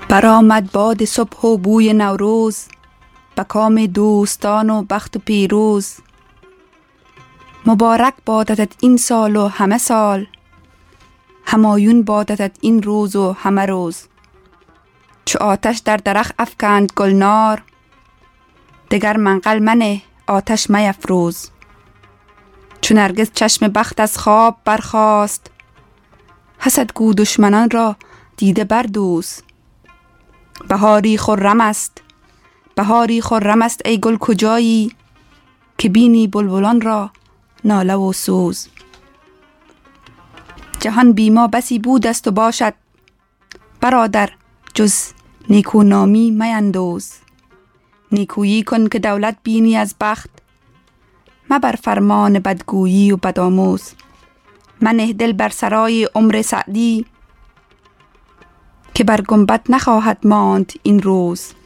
برآمد باد صبح و بوی نوروز، به کام دوستان و بخت و پیروز. مبارک بادتت این سال و همه سال، همایون بادتت این روز و همه روز. چو آتش در درخت افکند گلنار، دگر منقل منه آتش میفروز. چو نرگس چشم بخت از خواب برخاست، حسد گو دشمنان را دیده بردوز. بهاری خرم است، بهاری خرم است ای گل کجایی، که بینی بلبلان را ناله و سوز. جهان بی ما بسی بود است و باشد، برادر جز نیکونامی میندوز. نیکویی کن که دولت بینی از بخت، مبر فرمان بدگویی و بدآموز. منه دل بر سرای عمر سعدی، که بر گنبد نخواهد ماند این روز.